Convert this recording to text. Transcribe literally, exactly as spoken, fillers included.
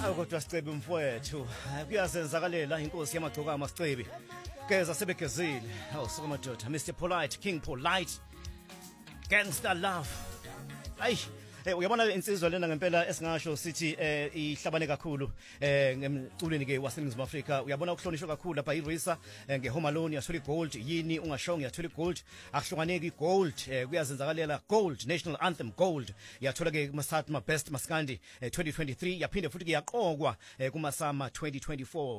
kodwa Sicebi mfowethu kuyasenzakalela inkosi yamagcoka amaSicebi keza sebegezile awusuka madoda Mister Polite King Polite Gangster Love ay Eh uyabona insizwa lena ngempela esingasho sithi eh ihlabane kakhulu eh ngemculweni ke waseNingizimu Afrika uyabona ukuhlonishwa kakhulu lapha iRisa ngeHome Alone yathola igold yini ungashongo yathola igold akuhlukaneki igold kuyazenzakalela gold national anthem gold yathola ke kumasat ma best maskandi twenty twenty-three yaphinde futhi ke yaqokwa kumasama twenty twenty-four